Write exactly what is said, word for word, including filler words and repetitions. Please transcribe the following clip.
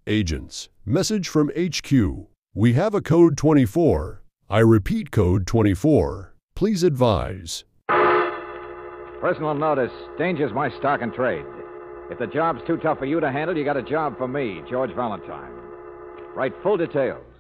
Agents, message from H Q. We have a code twenty-four. I repeat, code twenty-four. Please advise. Personal notice. Danger's my stock and trade. If the job's too tough for you to handle, you got a job for me, George Valentine. Write full details.